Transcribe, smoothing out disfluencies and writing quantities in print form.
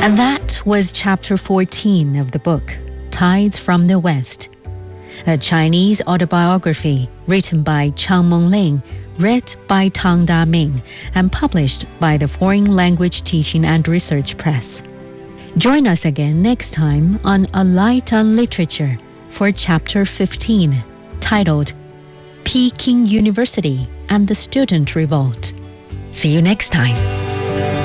And that was chapter 14 of the book, Tides from the West, a Chinese autobiography written by Chang Mengling, read by Tang Da-Ming, and published by the Foreign Language Teaching and Research Press. Join us again next time on A Light on Literature for chapter 15, titled Peking University and the Student Revolt. See you next time.